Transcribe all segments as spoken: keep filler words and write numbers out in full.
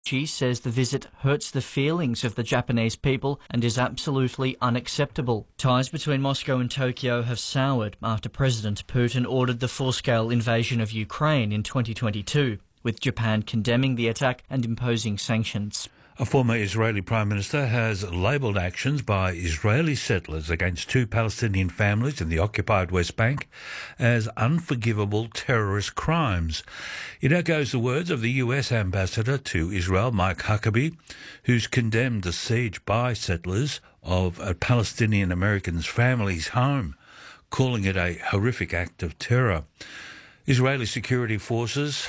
She says the visit hurts the feelings of the Japanese people and is absolutely unacceptable. Ties between Moscow and Tokyo have soured after President Putin ordered the full-scale invasion of Ukraine in twenty twenty-two, with Japan condemning the attack and imposing sanctions. A former Israeli Prime Minister has labelled actions by Israeli settlers against two Palestinian families in the occupied West Bank as unforgivable terrorist crimes. It echoes the words of the U S ambassador to Israel, Mike Huckabee, who's condemned the siege by settlers of a Palestinian American's family's home, calling it a horrific act of terror. Israeli security forces...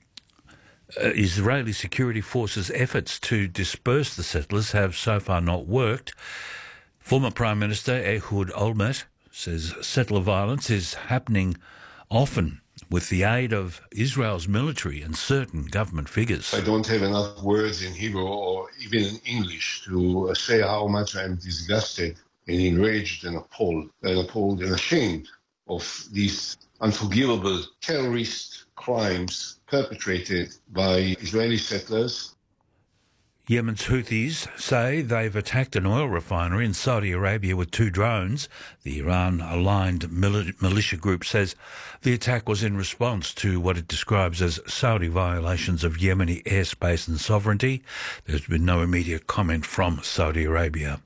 Uh, Israeli security forces' efforts to disperse the settlers have so far not worked. Former Prime Minister Ehud Olmert says settler violence is happening often with the aid of Israel's military and certain government figures. I don't have enough words in Hebrew or even in English to say how much I'm disgusted and enraged and appalled, and appalled and ashamed of these unforgivable terrorist crimes perpetrated by Israeli settlers. Yemen's Houthis say they've attacked an oil refinery in Saudi Arabia with two drones. The Iran-aligned militia group says the attack was in response to what it describes as Saudi violations of Yemeni airspace and sovereignty. There's been no immediate comment from Saudi Arabia.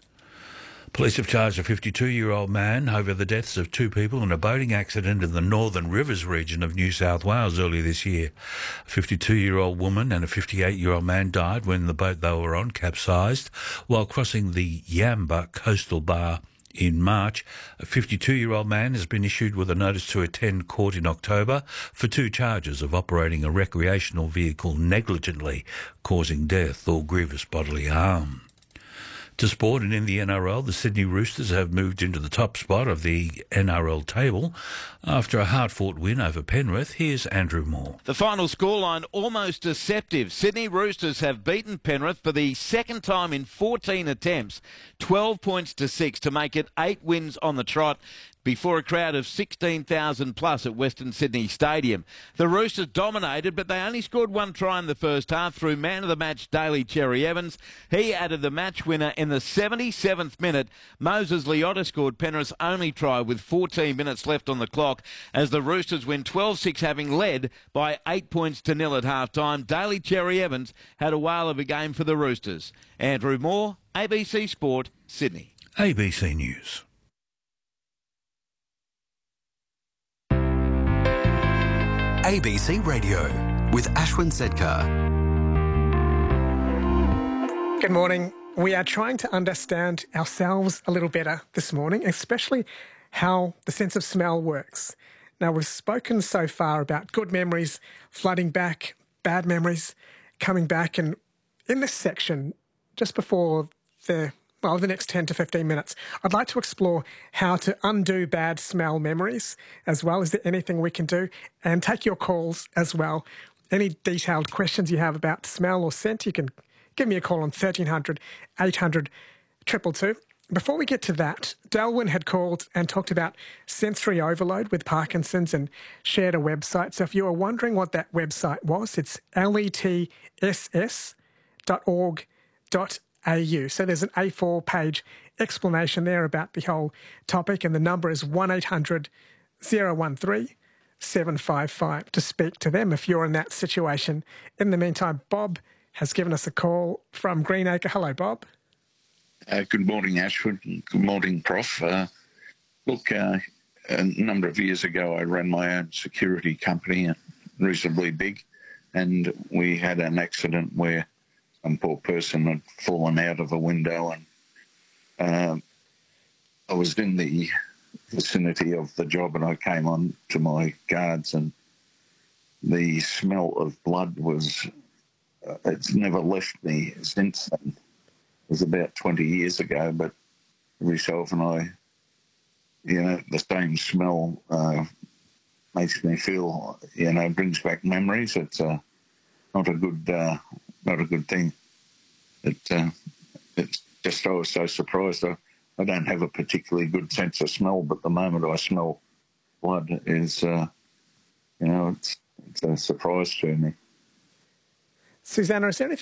Police have charged a fifty-two-year-old man over the deaths of two people in a boating accident in the Northern Rivers region of New South Wales earlier this year. A fifty-two-year-old woman and a fifty-eight-year-old man died when the boat they were on capsized while crossing the Yamba coastal bar in March. A fifty-two-year-old man has been issued with a notice to attend court in October for two charges of operating a recreational vehicle negligently, causing death or grievous bodily harm. To sport, and in the N R L, the Sydney Roosters have moved into the top spot of the N R L table after a hard-fought win over Penrith. Here's Andrew Moore. The final scoreline almost deceptive. Sydney Roosters have beaten Penrith for the second time in fourteen attempts, twelve points to six to make it eight wins on the trot, before a crowd of sixteen thousand plus at Western Sydney Stadium. The Roosters dominated, but they only scored one try in the first half through man of the match Daly Cherry Evans. He added the match winner in the seventy-seventh minute. Moses Leota scored Penrith's only try with fourteen minutes left on the clock as the Roosters win twelve six, having led by eight points to nil at half-time. Daly Cherry Evans had a whale of a game for the Roosters. Andrew Moore, A B C Sport, Sydney. A B C News. A B C Radio with Ashwin Sedkar. Good morning. We are trying to understand ourselves a little better this morning, especially how the sense of smell works. Now, we've spoken so far about good memories flooding back, bad memories coming back, and in this section, just before the well, the next ten to fifteen minutes, I'd like to explore how to undo bad smell memories as well. Is there anything we can do? And take your calls as well. Any detailed questions you have about smell or scent, you can give me a call on thirteen hundred, eight hundred, two two two. Before we get to that, Delwyn had called and talked about sensory overload with Parkinson's and shared a website. So if you are wondering what that website was, it's letss dot org dot A U. So there's an A four page explanation there about the whole topic, and the number is one eight hundred, oh one three, seven five five to speak to them if you're in that situation. In the meantime, Bob has given us a call from Greenacre. Hello, Bob. Uh, good morning, Ashwood. Good morning, Prof. Uh, look, uh, a number of years ago, I ran my own security company, reasonably big, and we had an accident where some poor person had fallen out of a window, and uh, I was in the vicinity of the job, and I came on to my guards, and the smell of blood was, uh, it's never left me since then. It was about twenty years ago, but every so often I, you know, the same smell uh, makes me feel, you know, brings back memories. It's uh, not a good, uh, not a good thing. It, uh, it's just, I was so surprised. I, I don't have a particularly good sense of smell, but the moment I smell blood is, uh, you know, it's, it's a surprise to me. Susanna, is there anything